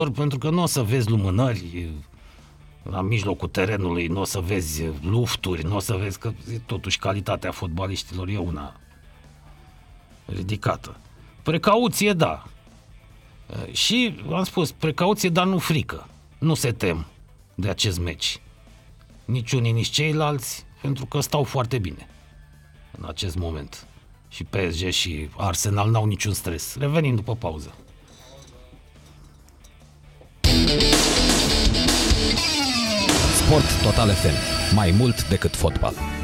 pentru că nu o să vezi lumânări la mijlocul terenului, nu o să vezi lufturi, nu o să vezi că totuși calitatea fotbaliștilor e una ridicată. Precauție, da. Și am spus, precauție, dar nu frică. Nu se tem de acest meci. Nici unii, nici ceilalți, pentru că stau foarte bine în acest moment. Și PSG și Arsenal n-au niciun stres. Revenim după pauză. Sport Total FM. Mai mult decât fotbal.